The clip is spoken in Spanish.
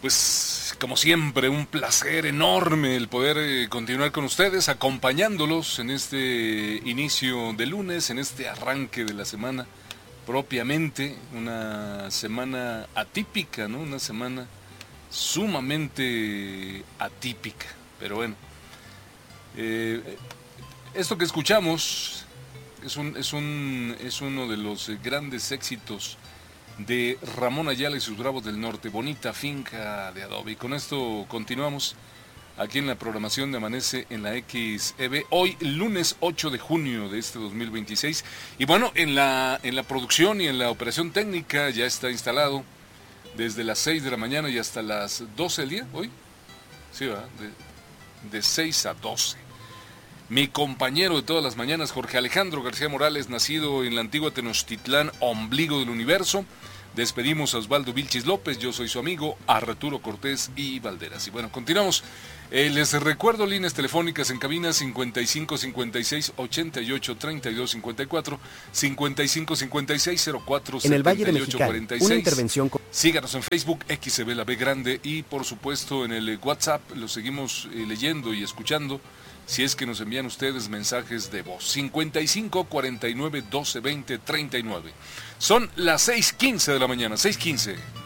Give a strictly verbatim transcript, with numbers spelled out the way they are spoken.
Pues como siempre, un placer enorme el poder eh, continuar con ustedes, acompañándolos en este inicio de lunes, en este arranque de la semana propiamente, una semana atípica, ¿no? Una semana sumamente atípica, pero bueno, eh, esto que escuchamos es, un, es, un, es uno de los grandes éxitos de Ramón Ayala y sus Bravos del Norte, Bonita Finca de Adobe. Y con esto continuamos aquí en la programación de Amanece en la X E B, hoy lunes ocho de junio de este dos mil veintiséis. Y bueno, en la, en la producción y en la operación técnica ya está instalado desde las seis de la mañana y hasta las doce del día, hoy. Sí, ¿verdad? De, de seis a doce. Mi compañero de todas las mañanas, Jorge Alejandro García Morales, nacido en la antigua Tenochtitlán, ombligo del universo. Despedimos a Osvaldo Vilchis López, yo soy su amigo Arturo Cortés y Valderas. Y bueno, continuamos. Eh, les recuerdo líneas telefónicas en cabina cincuenta y cinco cincuenta y seis ochenta y ocho treinta y dos cincuenta y cuatro, cincuenta y cinco cincuenta y seis cero cuatro setenta y ocho cuarenta y seis. Una intervención con... Síganos en Facebook, X E B La B Grande, y por supuesto en el WhatsApp, lo seguimos eh, leyendo y escuchando, si es que nos envían ustedes mensajes de voz. cincuenta y cinco cuarenta y nueve doce veinte treinta y nueve. Son las seis quince de la mañana, seis quince.